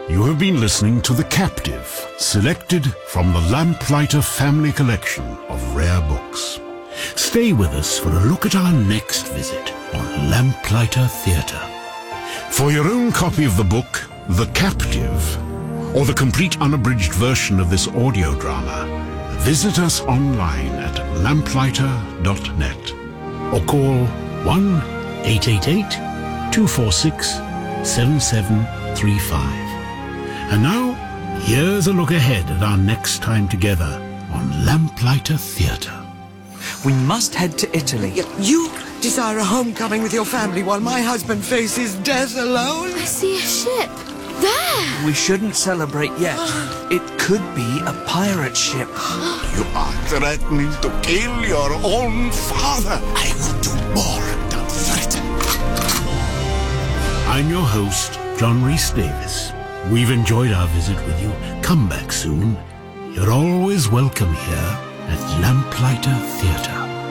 You have been listening to The Captive, selected from the Lamplighter Family Collection of rare books. Stay with us for a look at our next visit on Lamplighter Theatre. For your own copy of the book, The Captive, or the complete unabridged version of this audio drama, visit us online at lamplighter.net or call 1-888-246-7735. And now, here's a look ahead at our next time together on Lamplighter Theatre. We must head to Italy. You desire a homecoming with your family while my husband faces death alone? I see a ship. There! We shouldn't celebrate yet. It could be a pirate ship. You are threatening to kill your own father. I will do more than threaten. I'm your host, John Rhys Davis. We've enjoyed our visit with you. Come back soon. You're always welcome here at Lamplighter Theatre.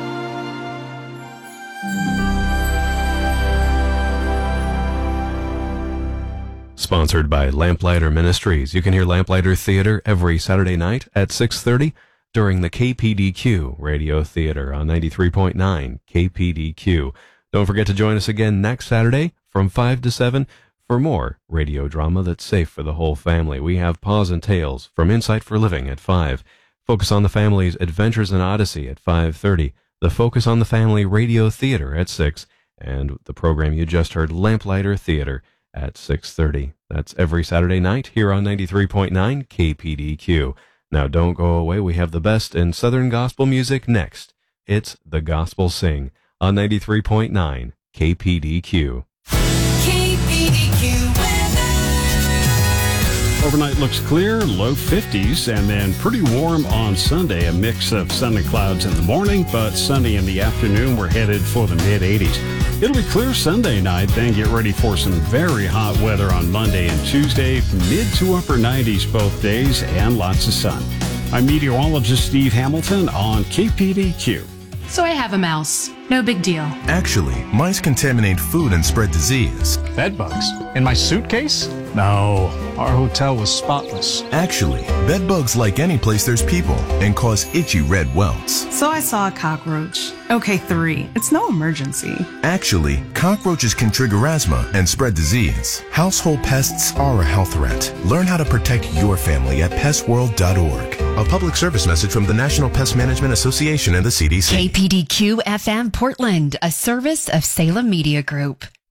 Sponsored by Lamplighter Ministries. You can hear Lamplighter Theatre every Saturday night at 6:30 during the KPDQ Radio Theatre on 93.9 KPDQ. Don't forget to join us again next Saturday from 5 to 7 for more radio drama that's safe for the whole family. We have Paws and Tales from Insight for Living at 5. Focus on the Family's Adventures in Odyssey at 5:30. The Focus on the Family Radio Theatre at 6. And the program you just heard, Lamplighter Theatre, at 6:30. That's every Saturday night here on 93.9 KPDQ. Now don't go away. We have the best in Southern gospel music next. It's The Gospel Sing on 93.9 KPDQ. Overnight looks clear, low 50s, and then pretty warm on Sunday. A mix of sun and clouds in the morning, but sunny in the afternoon. We're headed for the mid-80s. It'll be clear Sunday night, then get ready for some very hot weather on Monday and Tuesday. Mid to upper 90s both days, and lots of sun. I'm meteorologist Steve Hamilton on KPDQ. So I have a mouse. No big deal. Actually, mice contaminate food and spread disease. Bed bugs? In my suitcase? No, our hotel was spotless. Actually, bed bugs like any place there's people and cause itchy red welts. So I saw a cockroach. Okay, 3. It's no emergency. Actually, cockroaches can trigger asthma and spread disease. Household pests are a health threat. Learn how to protect your family at pestworld.org. A public service message from the National Pest Management Association and the CDC. KPDQ FM Portland, a service of Salem Media Group.